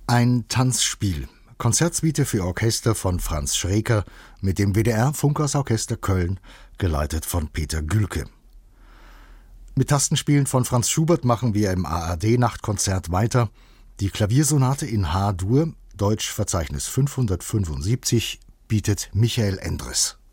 Ein Tanzspiel. Konzertsuite für Orchester von Franz Schreker mit dem WDR-Funkhausorchester Köln, geleitet von Peter Gülke. Mit Tastenspielen von Franz Schubert machen wir im ARD-Nachtkonzert weiter. Die Klaviersonate in H-Dur, Deutsch Verzeichnis 575, bietet Michael Endres.